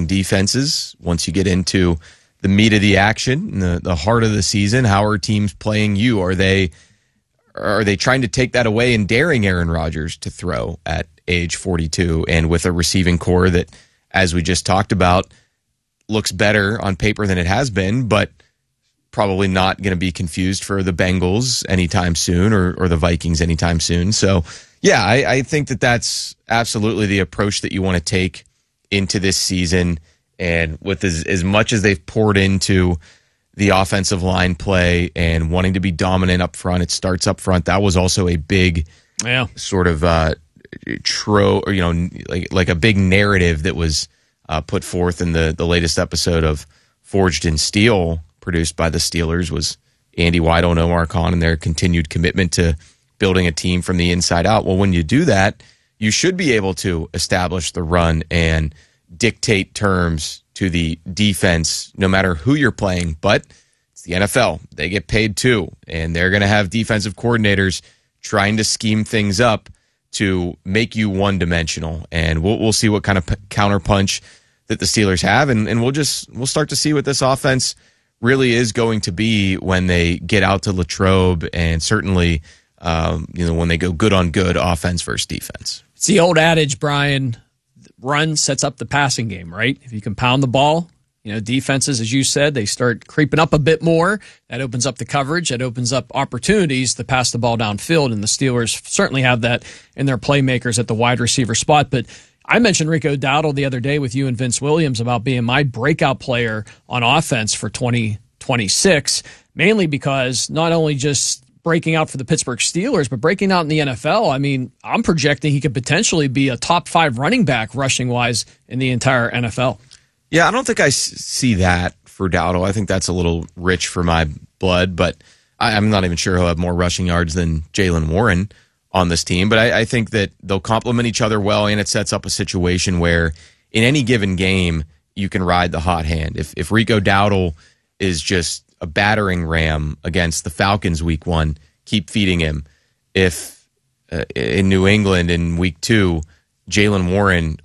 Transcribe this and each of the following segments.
opposing defenses once you get into the meat of the action, the heart of the season. How are teams playing you? Are they trying to take that away and daring Aaron Rodgers to throw at age 42 and with a receiving core that, as we just talked about, looks better on paper than it has been, but probably not going to be confused for the Bengals anytime soon or the Vikings anytime soon. So, yeah, I think that's absolutely the approach that you want to take into this season. And with as much as they've poured into the offensive line play and wanting to be dominant up front, it starts up front. That was also a big sort of like a big narrative that was put forth in the latest episode of Forged in Steel, produced by the Steelers, was Andy Weidel and Omar Khan and their continued commitment to building a team from the inside out. Well, when you do that, you should be able to establish the run and dictate terms to the defense, no matter who you're playing. But it's the NFL. They get paid too, and they're going to have defensive coordinators trying to scheme things up to make you one-dimensional. And we'll see what kind of counterpunch that the Steelers have, and we'll start to see what this offense really is going to be when they get out to Latrobe, and certainly when they go good on good offense versus defense. It's the old adage, Brian, run sets up the passing game, right? If you can pound the ball, defenses, as you said, they start creeping up a bit more. That opens up the coverage. That opens up opportunities to pass the ball downfield, and the Steelers certainly have that in their playmakers at the wide receiver spot. But I mentioned Rico Dowdle the other day with you and Vince Williams about being my breakout player on offense for 2026, mainly because not only just breaking out for the Pittsburgh Steelers, but breaking out in the NFL. I mean, I'm projecting he could potentially be a top 5 running back rushing-wise in the entire NFL. Yeah, I don't think I see that for Dowdle. I think that's a little rich for my blood, but I'm not even sure he'll have more rushing yards than Jaylen Warren on this team. But I think that they'll complement each other well, and it sets up a situation where in any given game, you can ride the hot hand. If Rico Dowdle is just a battering ram against the Falcons week 1, keep feeding him. If in New England in week 2, Jaylen Warren,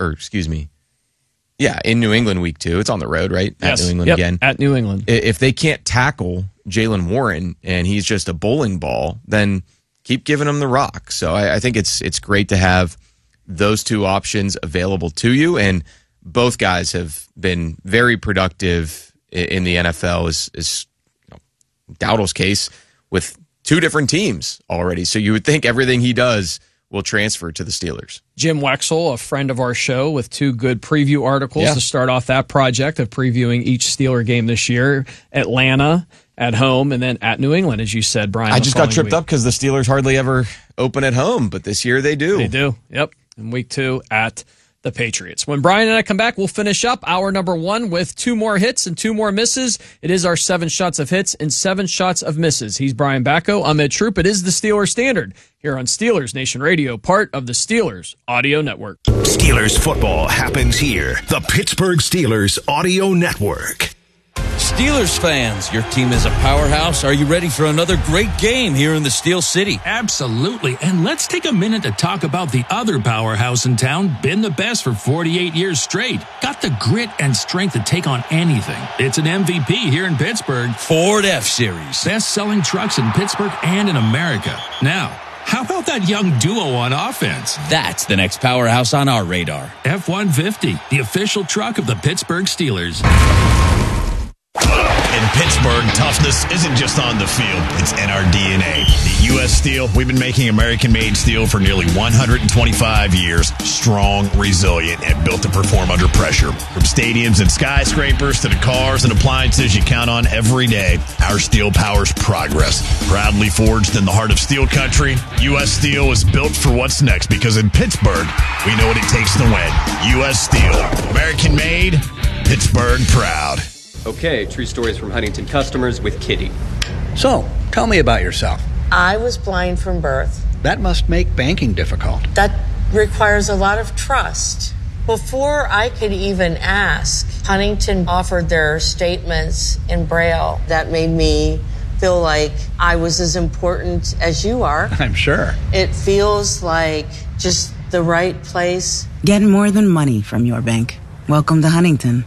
in New England week 2, it's on the road, right? Yes. At New England again. At New England. If they can't tackle Jaylen Warren and he's just a bowling ball, then keep giving him the rock. So I think it's great to have those two options available to you, and both guys have been very productive in the NFL, is Dowdle's case, with 2 different teams already. So you would think everything he does will transfer to the Steelers. Jim Wexell, a friend of our show, with 2 good preview articles to start off that project of previewing each Steeler game this year. Atlanta at home, and then at New England, as you said, Brian. I just got tripped up because the Steelers hardly ever open at home, but this year they do. They do, yep. In week 2 at the Patriots. When Brian and I come back, we'll finish up hour number 1 with 2 more hits and 2 more misses. It is our 7 shots of hits and 7 shots of misses. He's Brian Bacco. I'm Ed Troop. It is the Steelers Standard here on Steelers Nation Radio, part of the Steelers Audio Network. Steelers football happens here. The Pittsburgh Steelers Audio Network. Steelers fans, your team is a powerhouse. Are you ready for another great game here in the Steel City? Absolutely. And let's take a minute to talk about the other powerhouse in town, been the best for 48 years straight. Got the grit and strength to take on anything. It's an MVP here in Pittsburgh. Ford F-Series. Best-selling trucks in Pittsburgh and in America. Now, how about that young duo on offense? That's the next powerhouse on our radar. F-150, the official truck of the Pittsburgh Steelers. In Pittsburgh, toughness isn't just on the field, it's in our DNA. The U.S. Steel, we've been making American-made steel for nearly 125 years. Strong, resilient, and built to perform under pressure. From stadiums and skyscrapers to the cars and appliances you count on every day, our steel powers progress. Proudly forged in the heart of steel country, U.S. Steel is built for what's next, because in Pittsburgh, we know what it takes to win. U.S. Steel, American-made, Pittsburgh proud. Okay, true stories from Huntington customers with Kitty. So, tell me about yourself. I was blind from birth. That must make banking difficult. That requires a lot of trust. Before I could even ask, Huntington offered their statements in Braille. That made me feel like I was as important as you are. I'm sure. It feels like just the right place. Get more than money from your bank. Welcome to Huntington.